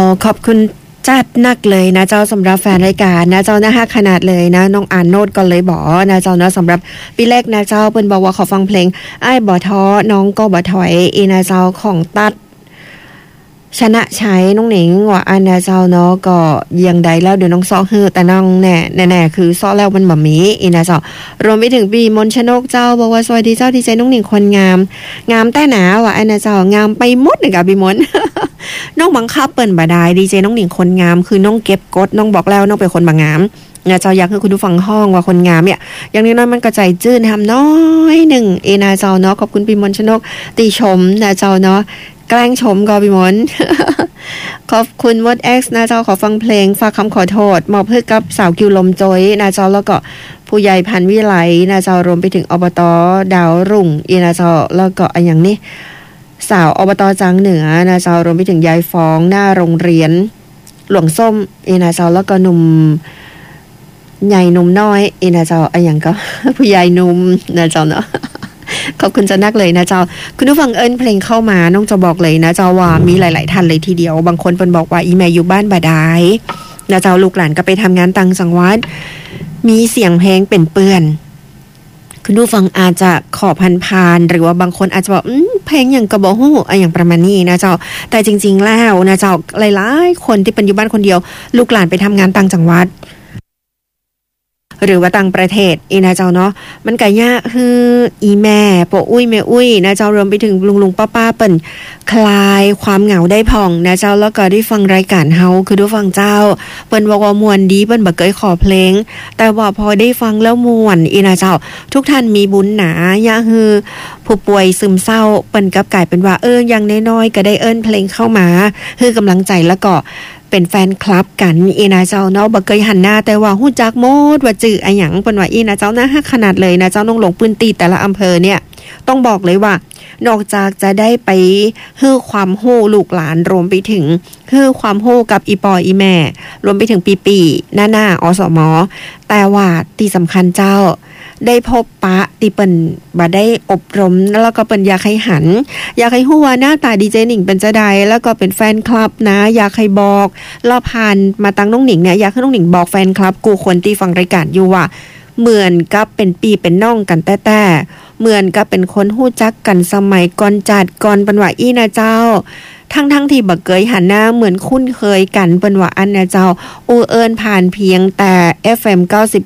ขอบคุณจัดนักเลยนะเจ้าสำหรับแฟนรายการนะเจ้านะฮะขนาดเลยนะน้องอ่านโน้ตก่อนเลยบอกนะเจ้านะสำหรับปีแรกนะเจ้าเปิ้นบอกว่าขอฟังเพลงอ้ายบ่ท้อน้องก็บ่ถอยอีนะเจ้าของตัดชนะชัยน้องหนิงว่าอันนะเจ้าเนาะก็ยังใดแล้วเดี๋ยวน้องซ้อฮือแต่น้องแน่คือซ้อแล้วมันบ่มีอีนะเจ้ารวมไปถึงปีมนชนกเจ้าบอกว่าสวัสดีเจ้าดีใจน้องหนิงคนงามแต่หนาว่าอันนะเจ้างามไปหมดเลยกับพี่มน น้องบังคับเปิ้นบ่ได้ดีเจน้องหนิงคนงามคือน้องเก็บกดน้องบอกแล้วน้องเป็นคนบ่งามนะเจ้าอยากให้คุณผู้ฟังห้องว่าคนงามเนี่ยอย่างน้อยๆมันกระจายจื้นทำน้อยหนึ่งเอนะเจ้าเนาะขอบคุณปีมนชนกติชมนะเจ้าเนาะแกล้งชมก็พี่มน ขอบคุณวอด X นะเจ้าขอฟังเพลงฝากคำขอโทษมอบให้กับสาวกิวลมจอยนะเจ้าแล้วก็ผู้ใหญ่พันวิไลนะเจ้ารวมไปถึงอบต.ดาวรุ่งอีนะเจ้าแล้วก็อันอย่างนี้สาวอบต.จังเหนือนะเจ้ารวมไปถึงยายฟองหน้าโรงเรียนหลวงส้มอีนะเจ้าแล้วก็หนุ่มใหญ่หนุ่มน้อยอีนะเจ้าอันอย่างก็ ผู้ใหญ่หนุ่มนะเจ้าเนาะขอบคุณจะนักเลยนะเจ้าคุณผู้ฟังเอิ้นเพลงเข้ามาน้องจะบอกเลยนะเจ้าว่ามีหลายๆท่านเลยทีเดียวบางคนเพิ่นบอกว่าอีแม่อยู่บ้านบ่ได้นะเจ้าลูกหลานก็ไปทำงานต่างจังหวัดมีเสียงเพลงเป็นเปื้อนคุณผู้ฟังอาจจะขอผ่านๆหรือว่าบางคนอาจจะบอกเพลงอย่างกระบอกฮู้อย่างประมาณนี้นะเจ้าแต่จริงๆแล้วนะเจ้าหลายๆคนที่เป็นอยู่บ้านคนเดียวลูกหลานไปทำงานต่างจังหวัดหรือว่าต่างประเทศนะเจ้าเนาะมันก็ยากคืออีแม่ปออุ้ยแม่อุ้ยนะเจ้ารวมไปถึงลุงป้าเปิ้นคลายความเหงาได้พ่องนะเจ้าแล้วก็ได้ฟังรายการเฮาคือได้ฟังเจ้าเปิ้นบอกว่ามวนดีเปิ้นบ่เคยขอเพลงแต่ว่าพอได้ฟังแล้วม่วนนะเจ้าทุกท่านมีบุญหนายะคือผู้ป่วยซึมเศร้าเปิ้นกลับกลายเป็นว่าอย่างน้อยๆก็ได้เอิ้นเพลงเข้ามาคือกำลังใจแล้วก็เป็นแฟนคลับกันนะเจ้าเนาะบ่เคยหันหน้าแต่ว่าฮู้จักหมดว่าจื้ออะหยังเปิ้นว่านะเจ้านะขนาดเลยนะเจ้าน้องหลงปืนตีแต่ละอำเภอเนี่ยต้องบอกเลยว่านอกจากจะได้ไปฮื้อความฮู้ลูกหลานรวมไปถึงฮื้อความฮู้กับอีปออีแม่รวมไปถึงปีๆหน้าอสม.แต่ว่าที่สำคัญเจ้าได้พบปะที่เปิ้นบ่ได้อบรมแล้วก็เปิ้นอยากให้หันอยากให้ฮู้ว่าหน้าตาดีเจหนิงเป็นจะใดแล้วก็เป็นแฟนคลับนะอยากให้บอกแล้วผ่านมาตั้งน้องหนิงเนี่ยอยากให้น้องหนิงบอกแฟนคลับกูคนที่ฟังรายการอยู่ว่าเหมือนกับเป็นปีเป็นน้องกันแต่เหมือนกับเป็นคนฮู้จักกันสมัยก่อนจัดก่อนเปิ้นว่านะเจ้าทั้งที่บ่เคยหันหน้าเหมือนคุ้นเคยกันเปิ้นว่าอันนะเจ้าเอิ้นผ่านเพียงแต่ FM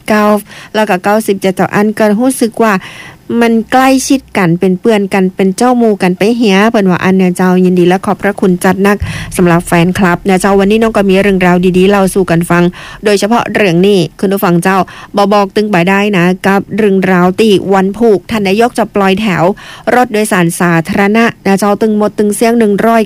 99แล้วก็97เจ้าอันก็รู้สึกว่ามันใกล้ชิดกันเป็นเปื้อนกันเป็นเจ้าหมู่กันไปเหียเปิ้นว่าอันเนี่ยเจ้ายินดีและขอบพระคุณจัดนักสำหรับแฟนคลับนะเจ้าวันนี้น้องก็มีเรื่องราวดีๆเล่าสู่กันฟังโดยเฉพาะเรื่องนี้คุณผู้ฟังเจ้าบอกตึงบ่ได้นะกับเรื่องราวที่วันผูกท่านนายกจะปล่อยแถวรถโดยสารสาธารณะนะเจ้าตึงหมดตึงเสียง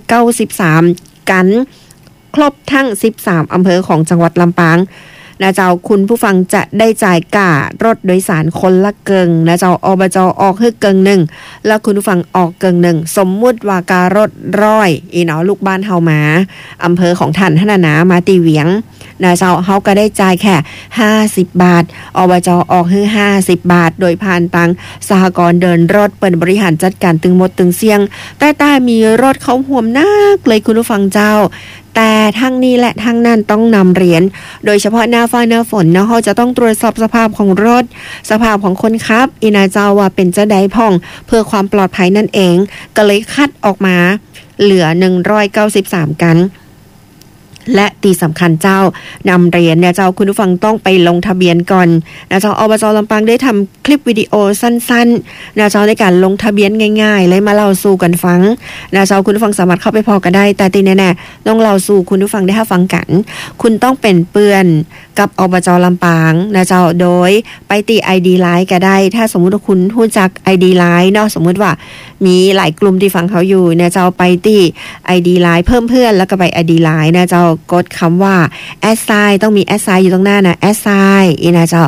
193กันครบทั้ง13อำเภอของจังหวัดลำปางนะเจ้าคุณผู้ฟังจะได้จ่ายค่ารถโดยสารคนละเกิงนะเจ้าอบจ.ออกให้เกิงหนึ่งแล้วคุณผู้ฟังออกเกิงหนึ่งสมมุติว่าการถ100เนาะลูกบ้านเฮามาอำเภอของท่านหนามาตีเวียงนะเจ้าเฮาก็ได้จ่ายแค่50 บาทอบจ.ออกให้50 บาทโดยผ่านตังสหกรณ์เดินรถเปิดบริหารจัดการตึงหมดตึงเสียงแต่มีรถเขาห่วมนักเลยคุณผู้ฟังเจ้าแต่ทั้งนี้และทั้งนั้นต้องนำเรียนโดยเฉพาะหน้าฟ้าหน้าฝนนะเขาจะต้องตรวจสอบสภาพของรถสภาพของคนขับนาเจ้าว่าเป็นจะได้พ่องเพื่อความปลอดภัยนั่นเองก็เลยคัดออกมาเหลือ193กันและที่สำคัญเจ้านำเรียนเนี่ยเจ้าคุณผู้ฟังต้องไปลงทะเบียนก่อนนะเจ้าอบจ.ลำปางได้ทำคลิปวิดีโอสั้นๆนะเจ้าในการลงทะเบียนง่ายๆเลยมาเล่าสู่กันฟังนะเจ้าคุณผู้ฟังสามารถเข้าไปพอกันได้แต่ที่แน่ๆต้องเล่าสู่คุณผู้ฟังได้ฟังกันคุณต้องเป็นเปื้อนกับอบจ.ลำปางนะเจ้าโดยไปตี ID Line ก็ได้ถ้าสมมุติว่าคุณรู้จัก ID Line เนาะสมมุติว่ามีหลายกลุ่มที่ฟังเขาอยู่นะเจ้าไปตี ID Line เพิ่มเพื่อนแล้วก็ไป ID Line นะเจ้ากดคำว่า assign ต้องมี assign อยู่ตรงหน้านะ assign นะเจ้า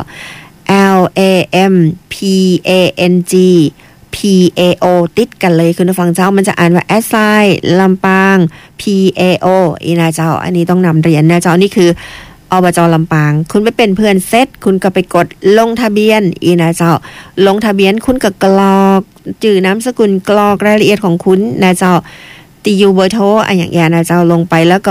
LAMPANG PAO ติดกันเลยคุณผู้ฟังเจ้ามันจะอ่านว่า assign ลำปาง PAO นะเจ้าอันนี้ต้องนำเรียนนะเจ้านี่คืออบจ.ลำปางคุณไปเป็นเพื่อนเซตคุณก็ไปกดลงทะเบียนนะเจ้าลงทะเบียนคุณก็กรอกชื่อนามสกุลกรอกรายละเอียดของคุณนะเจ้าติอยู่เบอร์โทรอย่างเงี้ยนะเจ้าลงไปแล้วก็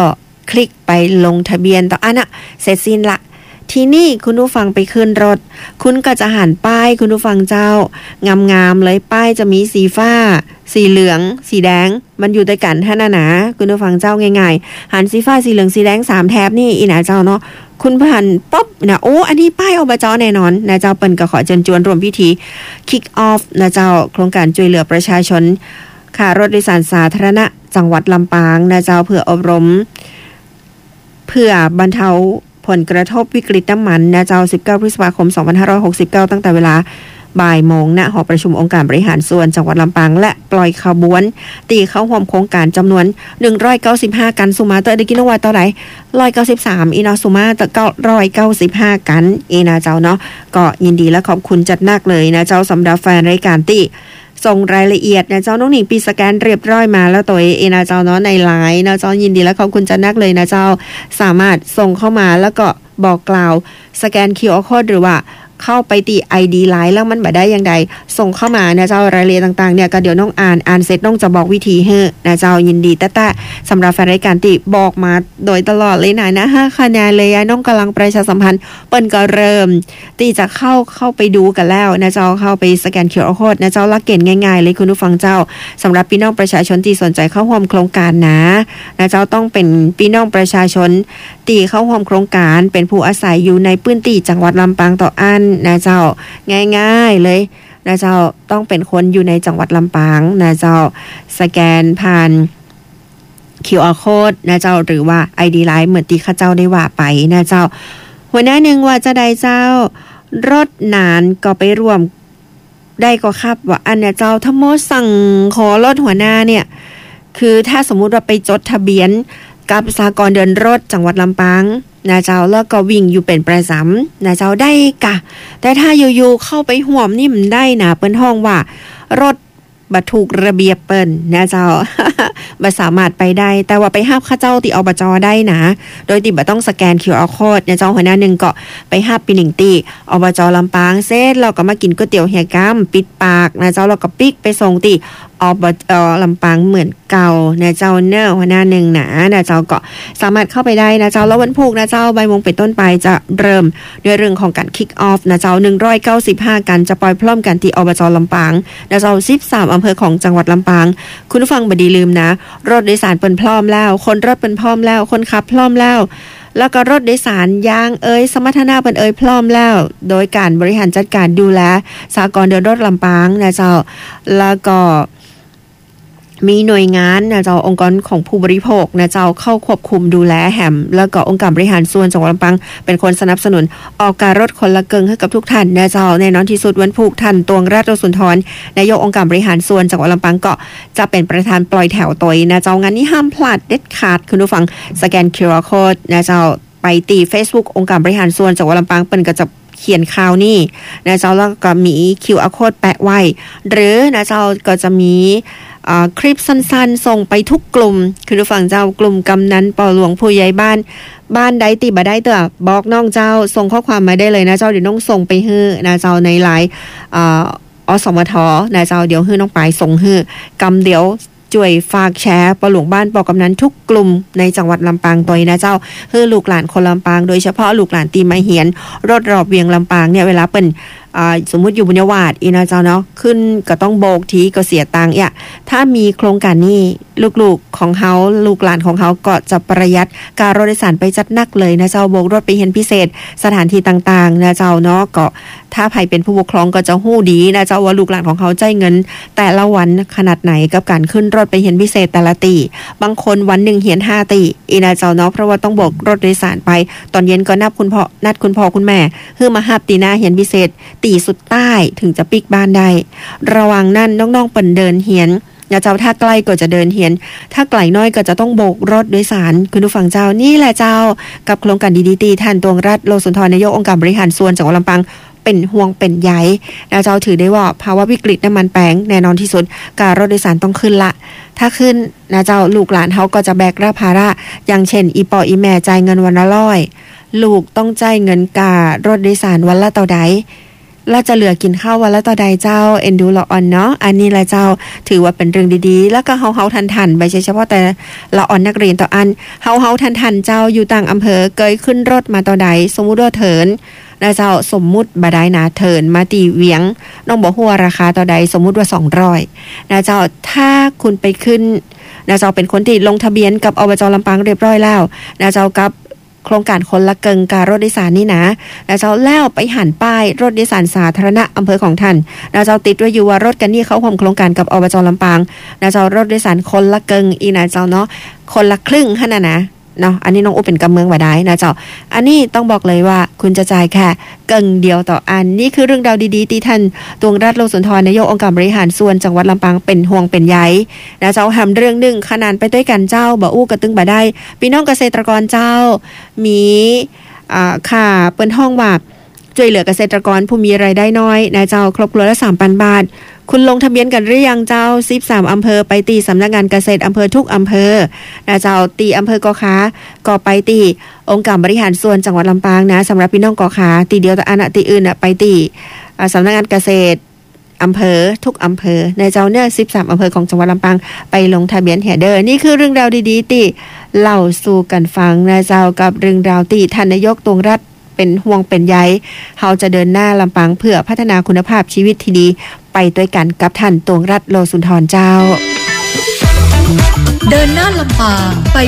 คลิกไปลงทะเบียนต่ออันน่ะเสร็จสิ้นละทีนี้คุณผู้ฟังไปขึ้นรถคุณก็จะหันป้ายคุณผู้ฟังเจ้างามๆเลยป้ายจะมีสีฟ้าสีเหลืองสีแดงมันอยู่ด้วยกันท่านนะคุณผู้ฟังเจ้าง่ายๆหันสีฟ้าสีเหลืองสีแดง3แถบนี่อีนะเจ้าเนาะคุณผ่านป๊อบนะโอ้อันนี้ป้ายอบจ.แน่นอนนะเจ้าเปิ้นก็ขอเชิญชวนร่วมพิธี Kick Off นะเจ้าโครงการช่วยเหลือประชาชนค่ารถโดยสารสาธารณะจังหวัดลำปางนะเจ้าเพื่ออบรมเพื่อบรรเทาผลกระทบวิกฤตน้ำมันนะเจ้า19พฤษภาคม2569ตั้งแต่เวลาบ่ายโมงณหอประชุมองค์การบริหารส่วนจังหวัดลำปางและปล่อยขบวนตีเข้าร่วมโครงการจำนวน195กันสุมาเตอร์ได้กิโลวัตต์ต่อไหน193อีนอสุมาต195กันเอนะเจ้าเนาะก็ยินดีและขอบคุณจัดหนักเลยนะเจ้าสำหรับแฟนรายการติส่งรายละเอียดนะเจ้าน้องหนิงปีสแกนเรียบร้อยมาแล้วตัวเอนะเจ้าเนาะในไลน์นะเจ้ายินดีและขอบคุณจัดหนักเลยนะเจ้าสามารถส่งเข้ามาแล้วก็บอกกล่าวสแกน QR Code หรือว่าเข้าไปตี ID ไลน์แล้วมันบ่ได้อย่างใดส่งเข้ามานะเจ้ารายละเอียดต่างๆเนี่ยก็เดี๋ยวน้องอ่านเสร็จน้องจะบอกวิธีให้นะเจ้ายินดีแต่สำหรับแฟนรายการติบอกมาโดยตลอดเลยนะ5คะแนนเลยน้องกำลังประชาสัมพันธ์เปิ้นก็เริ่มตีจะเข้าไปดูกันแล้วนะเจ้าเข้าไปสแกน QR Code นะเจ้าลักเกณฑ์ง่ายๆเลยคุณผู้ฟังเจ้าสำหรับพี่น้องประชาชนที่สนใจเข้าร่วมโครงการนะเจ้าต้องเป็นพี่น้องประชาชนตีเข้าร่วมโครงการเป็นผู้อาศัยอยู่ในพื้นที่จังหวัดลำปางต่ออันนะเจ้าง่ายๆเลยนะเจ้าต้องเป็นคนอยู่ในจังหวัดลำปางนะเจ้าสแกนผ่าน QR Code นะเจ้าหรือว่า ID Line เหมือนที่ข้าเจ้าได้ว่าไปนะเจ้าหัวหน้าหนึ่งว่าจะได้เจ้ารถนานก็ไปร่วมได้ก็ครับว่าอันเนี่ยเจ้าถ้าโมสั่งขอรถหัวหน้าเนี่ยคือถ้าสมมุติว่าไปจดทะเบียนกับสหกรณ์เดินรถจังหวัดลำปางนะเจ้าแล้วก็วิ่งอยู่เป็นประจำนะเจ้าได้กะแต่ถ้าอยู่ๆเข้าไปห่วมนี่มันได้นะเปิ้นห้องว่ารถบัถูกระเบียบเปิ้นนะเจ้า บ่สามารถไปได้แต่ว่าไปห้าบข้าเจ้าติอบจ.ได้นะโดยติบ่ต้องสแกน QR Code นะเจ้าหัวหน้านึงก็ไปห้าบปีหนึ่งติอบจ.ลำปางเสร็จเราก็มากินก๋วยเตี๋ยวเฮียกัมปิดปากนะเจ้าเราก็ปิกไปส่งติอบจ.ลำปางเหมือนเก่านะเจ้าเนอหัวหน้านึงนะเจ้าก็สามารถเข้าไปได้นะเจ้าแล้ววันพุธนะเจ้าบ่ายโมงเป็นต้นไปจะเริ่มด้วยเรื่องของการ Kick Off นะเจ้า195กันจะปล่อยพร้อมกันที่อบจ.ลำปางนะเจ้า13อำเภอของจังหวัดลำปางคุณผู้ฟังบ่ดีลืมนะรถโดยสารเปิ้นพร้อมแล้วคนรถเปิ้นพร้อมแล้วคนขับพร้อมแล้วแล้วก็รถโดยสารยางสมรรถนะเปิ้นพร้อมแล้วโดยการบริหารจัดการดูแลสหกรณ์เดินรถลำปางนะเจ้าแล้วก็มีหน่วยงานนะเจ้าองค์กรของผู้บริโภคนะเจ้าเข้าควบคุมดูแลแหมแล้วก็องค์การบริหารส่วนจังหวัดลำปางเป็นคนสนับสนุนออกการรถคนละเกิงให้กับทุกท่านนะเจ้าแน่นอนที่สุดวันพุธท่านตวงราชสุนทรนายกองค์การบริหารส่วนจังหวัดลำปางก็จะเป็นประธานปล่อยแถวตัวนะเจ้างานนี้ห้ามพลาดเด็ดขาดคุณผู้ฟังสแกน QR Code นะเจ้าไปตี Facebook องค์การบริหารส่วนจังหวัดลำปางเปิ้นก็จะเขียนข่าวนี่นะเจ้าแล้วก็มี QR Code แปะไว้หรือนะเจ้าก็จะมีคลิปสั้นๆส่งไปทุกกลุ่มคือผู้ฟังเจ้ากลุ่มกำนันปอหลวงผู้ใหญ่บ้านใดติบ่ได้เด้อบอกน้องเจ้าส่งข้อความมาได้เลยนะเจ้าเดี๋ยวน้องส่งไปให้นะเจ้าในไลน์อสมทนะเจ้าเดี๋ยวให้น้องไปส่งให้กำเดี๋ยวช่วยฝากแชร์ปอหลวงบ้านปอกำนันทุกกลุ่มในจังหวัดลำปางตัวนะเจ้าคือลูกหลานคนลำปางโดยเฉพาะลูกหลานตีมาเหียนรถรอบเวียงลำปางเนี่ยเวลาเปิ้นสมมุติอยู่บุญญาวาสอีนะเจ้าเนาะขึ้นก็ต้องโบกทีก็เสียตังค์ถ้ามีโครงการนี้ลูกๆของเฮาลูกหลานของเฮาก็จะประหยัดการรถโดยสารไปจัดนักเลยนะเจ้าโบกรถไปเห็นพิเศษสถานที่ต่างๆนะเจ้าเนาะก็ถ้าใครเป็นผู้ปกครองก็จะฮู้ดีนะเจ้าว่าลูกหลานของเขาจ่ายเงินแต่ละวันขนาดไหนกับการขึ้นรถไปเห็นพิเศษแต่ละตีบางคนวันนึงเห็น5ตีอีนะเจ้าเนาะเพราะว่าต้องโบกรถโดยสารไปตอนเย็นก็นัดคุณพ่อคุณแม่เพื่อมาหับตีหน้าเห็นพิเศษตีสุดใต้ถึงจะปิกบ้านได้ระวังนั่นน้องๆเปิ่นเดินเหียนนะเจ้าถ้าใกล้ก็จะเดินเหียนถ้าไกลน้อยก็จะต้องโบกรถโดยสารคุณผู้ฟังเจ้านี่แหละเจ้ากับโครงการดีๆท่านตวงรัฐโลสุนทรนายกองค์การบริหารส่วนจังหวัดลำปางเป็นห่วงเป็นใยนะเจ้าถือได้ว่าภาวะวิกฤตน้ำมันแพงแน่นอนที่สุดการรถโดยสารต้องขึ้นละถ้าขึ้นนะเจ้าลูกหลานเขาก็จะแบกรับภาระอย่างเช่นอีปออีแม่จ่ายเงินวันละ100ลูกต้องจ่ายเงินการรถโดยสารวันละเท่าใดแล้วจะเหลือกินข้าววันละต่อใดเจ้าเอ็นดูละอ่อนเนาะอันนี้แหละเจ้าถือว่าเป็นเรื่องดีๆแล้วก็เฮาทันๆไม่ใช่เฉพาะแต่ละอ่อนนักเรียนต่ออันเฮาทันๆเจ้าอยู่ต่างอำเภอเกยขึ้นรถมาต่อใดสมมุติว่าเถินนะเจ้าสมมุติบ่ได้นะเถินมาตีเวียงน้องบอกว่าราคาต่อใดสมมุติว่า200นะเจ้าถ้าคุณไปขึ้นนะเจ้าเป็นคนที่ลงทะเบียนกับอบจ.ลำปางเรียบร้อยแล้วนะเจ้ากับโครงการคนละเกิงการรถโดยสารนี่นะเจ้าแล้วไปหันป้ายรถโดยสารสาธารณะอำเภอของท่านเจ้าติดไว้อยู่ว่ารถกันนี่เขาร่วมโครงการกับอบจ.ลำปางเจ้ารถโดยสารคนละเกิงอีนะเจ้าเนาะคนละครึ่งขนาดนะเนาะอันนี้น้องอุเป็นกำเมืองว่าได้นะเจ้าอันนี้ต้องบอกเลยว่าคุณจะจ่ายแค่เกิงเดียวต่ออันนี่คือเรื่องราวดีๆที่ท่านตวงรัฐโลสุนทรนายกองค์การบริหารส่วนจังหวัดลำปางเป็นห่วงเป็นใยนะเจ้าทำเรื่องหนึ่งขนานไปด้วยกันเจ้าบ่อู้กระตึงบ่ได้พี่น้องเกษตรกรเจ้ามีค่ะเปิ้นห้องว่าช่วยเหลือเกษตรกรผู้มีรายได้น้อยนะเจ้าครอบครัวละ 3,000 บาทคุณลงทะเบียนกันหรือยังเจ้า13อำเภอไปตีสำนักงานเกษตรอำเภอทุกอำเภอนะเจ้าตีอำเภอกอค้าก็ไปตีองค์การบริหารส่วนจังหวัดลำปางนะสำหรับพี่น้องกอค้าตีเดียวแต่อันตีอื่นไปตีสำนักงานเกษตรอำเภอทุกอำเภอในเจ้าเนี่ย13อำเภอของจังหวัดลำปางไปลงทะเบียนแห่เดอนี่คือเรื่องราวดีๆที่เล่าสู่กันฟังนะเจ้ากับเรื่องราวที่ท่านนายกตวงรัฐเป็นห่วงเป็นใยเฮาจะเดินหน้าลำปางเพื่อพัฒนาคุณภาพชีวิตที่ดีไปด้วยกันกับท่านตวงรัฐโลสุนทรเจ้าเดินหน้าลำปางไป